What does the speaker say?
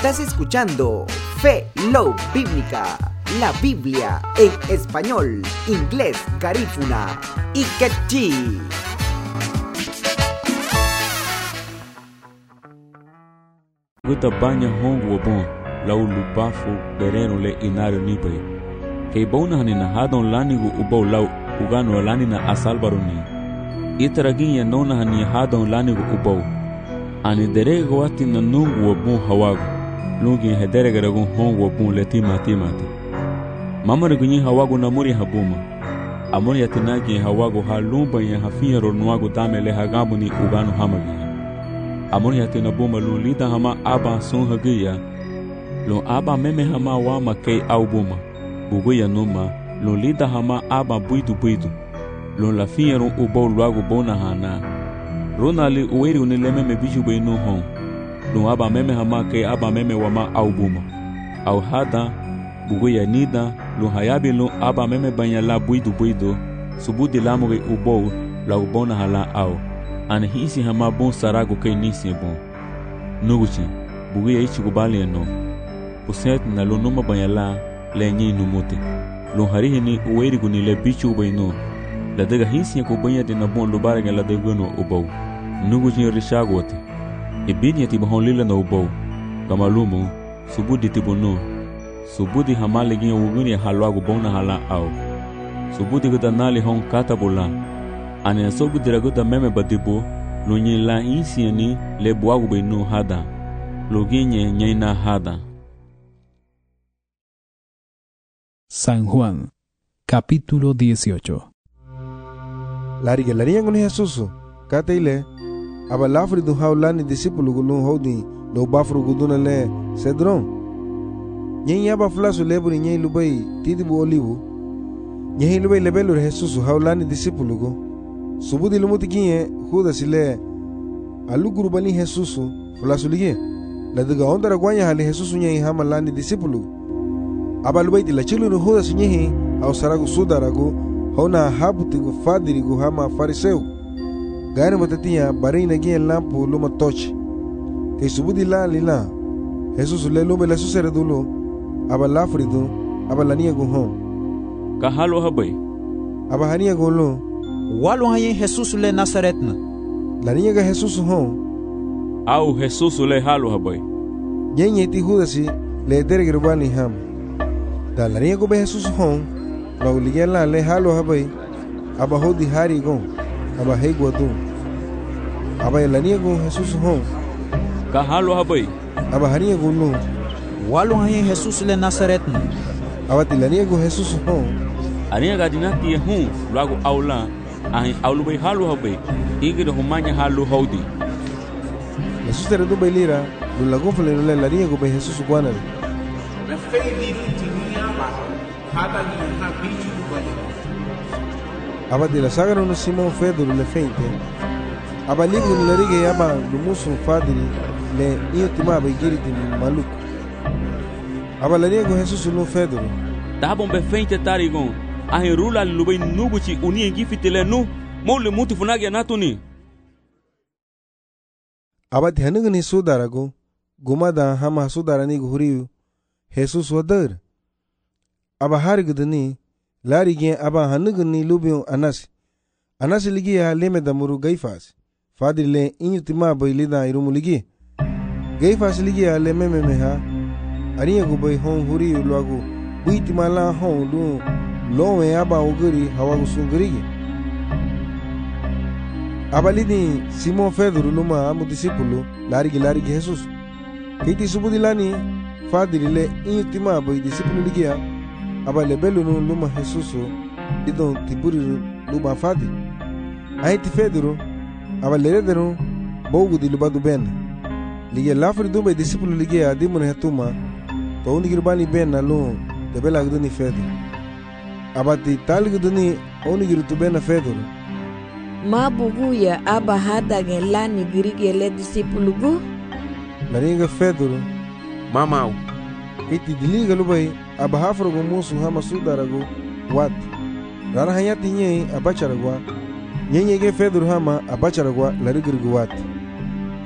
Estás escuchando Fe Love Bíblica, la Biblia en español, inglés, garífuna y quechí. Guta banya hongo bon lau lubafo bereno le inario nipe. Kei bona hanina hadon lanigu ubau lau ugano lanina asalbaruni. Itaraginya nona hani hadon lanigu ubau. Ani derego wati na nungu wabun hawagu. Lungi hederegaragun hongo wabun le timati. Mamari gunyi hawagu namuri habuma. Amuri yatinagi hawagu halumba ya hafiya ronuagu dame le hagabu ni ugano hamagi. Amor ya tina buma lu lida hama aba sun hagiya lu aba meme hama wama kei au buma buguya numa lu lida hama aba buidu lu la fiyeru ubo luagu bona hana runa li uweri unileme me biju beinu hon lu aba meme hama kei aba meme wama au buma au hada buguya nida lu hayabi lu aba meme banyala buidu subudi lamuge ubo la ubona hala au Ani hisi hama bon sarago kei nisi bon. Nuguchi, bugi ya ichi kubali ya no. Puset na lo numa banyala le nye numuti. Lo harihi ni uweri guni le bichu ubay no. La dega hisi ya kubanya di na bon lubare nga la dega no ubau. Nuguchi rishago wate. Ibini ya tibahon lila na ubau. Kamalumu, subudi tibu no. Subudi hama le gini uguni ya halwago bona hala au. Subudi gada nali hon katabula. Ani asogu diraguda meme badibu lunyi la insiani le buagu benu hada luginye nyaina hada. San Juan, capítulo 18. Lariga con Jesús, Kataile, abalafri du haulani discípulo gulun hodi, lo bafru guduna le cedron. Nyen yaba flasu leburi nyen lubai tidibu olivu. Nyen lubai lebelu Jesús haulani discípulo go. Subudi lumuti kinye huda sile aluguru bani Jesus fulasulige la daga ondara gwanya hali Jesus nyi hama lani discipulu abalubaiti la chilu huda sinyi au saragu sudaragu hona habutigu fadirigu hama fariseu gane matatia barina gie lampu luma tochi ke subudi la lila Jesus le lume la suseredulu abalafridu abalania gu hon kahalo habai abahania gulu Walu haye Jesus le Nazaretna. La niña que Jesús hon. Au Jesus le halu habai. Nyenye ti hudasi le dergrubani ham. Da la niña que Jesús hon. La uligela le halu habai. Aba hodi hari gon. Aba hegwa dun. Aba la niña que Jesús hon. Ka halu habai. Aba haniya gulu. Walu haye Jesus le Nazaretna. Aba ti la niña que Jesús hon. Ania gadinati hun luagu aula. Ahi aulubai halu habai igida humanya halu haudi Jesus te redu bailira lu lagun fle le la niña que Jesus guanal me feidi tinia ba hada ni ha bichu bali aba de la saga no Simon Pedro le feinte aba ligu le rige aba lu musu fadri le iotima ba igiri di maluco aba la niña que Jesus no Pedro tabon be feinte tarigon ahi rula lubai nuguchi uni ngifitele nu mole muti funagi anatuni abati hanugni sudarago gumada hama sudarani guriu Jesus wadar aba harigdani larige aba hanugni lubion anas ligi ya leme da muru gaifas fadile inyutima bailida irumuligi gaifas ligi ya leme meha ariya gubai hon huriu lagu buitima la hon lu Lowe aba uguri hawagu sungurigi. Abalini Simon Pedro luma amu discípulo larigi Jesus. Kiti subudilani fadirile inyutima bai discípulo ligia. Abale belu luma Jesus idon tiburi luma fadi. Aiti Pedro abale dero bogu di lubadu ben. Ligia lafri dumbe discípulo ligia dimune hatuma. To unigirubani ben na lu debela agduni Pedro. Abati talguduni onigiru tubena Pedro. Mabuguya aba hada gelani girige le disipulugu. Naringa Pedro. Mamau. Iti diliga lubai aba hafrogo musu hama sudarago wat. Rara hayati nye abacharagwa. Nyenye ge Pedro hama abacharagwa larigirgu wat.